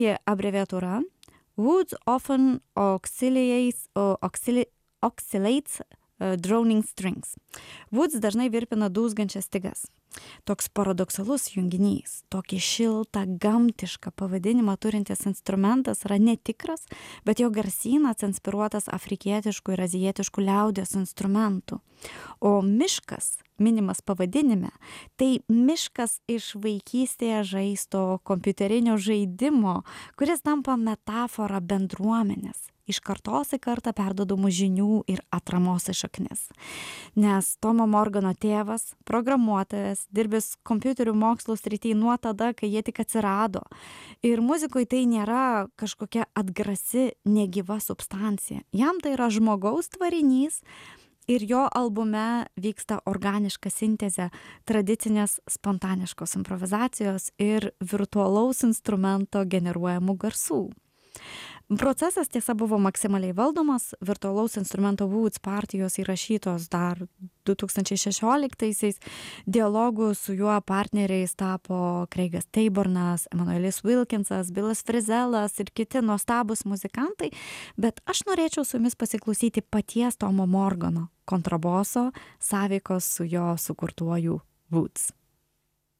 Abreviatūra Woods often oscillates droning strings. Woods dažnai virpina dūzgančias stygas. Toks paradoksalus junginys, tokį šiltą, gamtišką pavadinimą turintis instrumentas yra netikras, bet jo garsynas inspiruotas afrikietiškų ir azijietiškų liaudies instrumentų. O miškas, minimas pavadinime, tai miškas iš vaikystėje žaisto kompiuterinio žaidimo, kuris tampa metafora bendruomenės, iš kartos į kartą perduodamų žinių ir atramos į šaknis. Nes Tomo Morgano tėvas, programuotojas, dirbęs kompiuterių mokslų srityje nuo tada, kai jie tik atsirado. Ir muzikoje tai nėra kažkokia atgrasi, negyva substancija. Jam tai yra žmogaus tvarinys ir jo albume vyksta organiška sintezė tradicinės spontaniškos improvizacijos ir virtualaus instrumento generuojamų garsų. Procesas tiesa buvo maksimaliai valdomas, virtualaus instrumento Woods partijos įrašytos dar 2016-aisiais, dialogų su juo partneriais tapo Creigas Tabornas, Emanuelis Wilkinsas, Billas Frizelas ir kiti nuostabūs muzikantai, bet aš norėčiau su jumis pasiklausyti paties Tomo Morgano kontraboso sąveikos su jo sukurtuoju Woods.